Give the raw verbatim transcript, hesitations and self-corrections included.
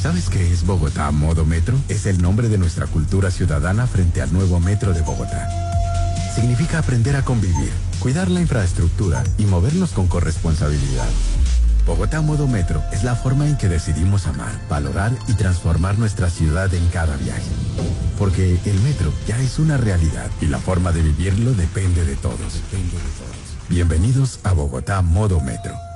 ¿Sabes qué es Bogotá Modo Metro? Es el nombre de nuestra cultura ciudadana frente al nuevo metro de Bogotá. Significa aprender a convivir, cuidar la infraestructura y movernos con corresponsabilidad. Bogotá Modo Metro es la forma en que decidimos amar, valorar y transformar nuestra ciudad en cada viaje. Porque el metro ya es una realidad y la forma de vivirlo depende de todos. Bienvenidos a Bogotá Modo Metro.